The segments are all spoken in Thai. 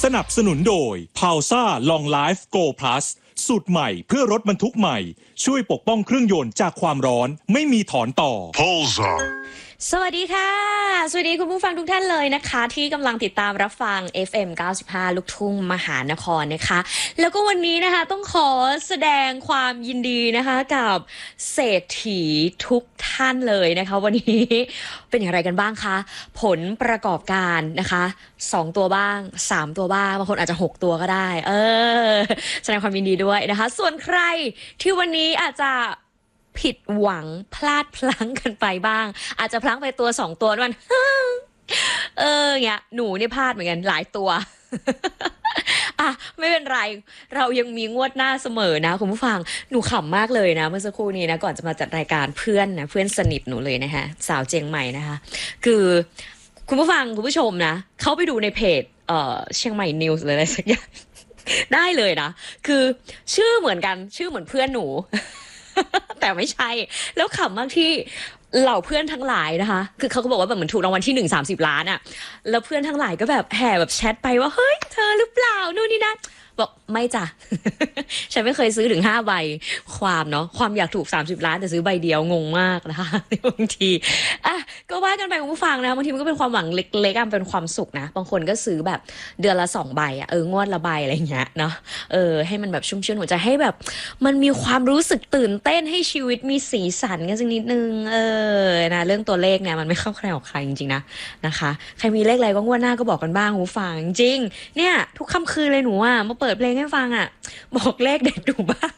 นับสนุนโดย p a u s a Long Life Go Plus สูตรใหม่เพื่อรถบรรทุกใหม่ช่วยปกป้องเครื่องยนต์จากความร้อนไม่มีถอนต่อ Pulsar สวัสดีค่ะสวัสดีคุณผู้ฟังทุกท่านเลยนะคะที่กำลังติดตามรับฟัง FM 95 ลูกทุ่งมหานครนะคะแล้วก็วันนี้นะคะต้องขอแสดงความยินดีนะคะกับเศรษฐีทุกท่านเลยนะคะวันนี้เป็นอย่างไรกันบ้างคะผลประกอบการนะคะ2ตัวบ้าง3ตัวบ้างบางคนอาจจะ6ตัวก็ได้แสดงความยินดีด้วยนะคะส่วนใครที่วันนี้อาจจะผิดหวังพลาดพลั้งกันไปบ้างอาจจะพลั้งไปตัว2ตัวมันเนี่ยหนูนี่พลาดเหมือนกันหลายตัวอ่ะไม่เป็นไรเรายังมีงวดหน้าเสมอนะคุณผู้ฟังหนูขำมากเลยนะเมื่อสักครู่นี้นะก่อนจะมาจัดรายการเพื่อนสนิทหนูเลยนะคะสาวเจียงใหม่นะคะคือคุณผู้ฟังคุณผู้ชมนะเข้าไปดูในเพจเชียงใหม่นิวส์เลยอะไรสักอย่างได้เลยนะคือชื่อเหมือนกันชื่อเหมือนเพื่อนหนูแต่ไม่ใช่แล้วขำมากที่เหล่าเพื่อนทั้งหลายนะคะคือเขาก็บอกว่าแบบเหมือนถูกรางวัลที่1 30 ล้านอ่ะแล้วเพื่อนทั้งหลายก็แบบแห่แบบแชทไปว่าเฮ้ยเธอหรือเปล่านู่นนี่นั่นบอกไม่จ้ะ ฉันไม่เคยซื้อถึง5 ใบความอยากถูก30 ล้านแต่ซื้อใบเดียวงงมากนะคะบางทีก็ว่ากันไปคุณผู้ฟังนะบางทีมันก็เป็นความหวังเล็กๆเป็นความสุขนะบางคนก็ซื้อแบบเดือนละ2 ใบงวดละใบอะไรอย่างเงี้ยเนาะให้มันแบบชุ่มชื่นหัวใจให้แบบมันมีความรู้สึกตื่นเต้นให้ชีวิตมีสีสันกันสักนิดนึงนะเรื่องตัวเลขเนี่ยมันไม่เข้าใครออกใครจริงๆนะคะใครมีเลขอะไรก็งวดหน้าก็บอกกันบ้างคุณผู้ฟังจริงเนี่ยทุกค่ำคืนเลยหนูมาเปิดเพลงให้ฟังบอกเลขเด็ดดูบ้าง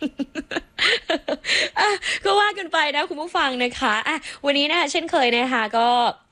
ก็ว่ากันไปนะคุณผู้ฟังนะคะวันนี้นะคะเช่นเคยนะคะก็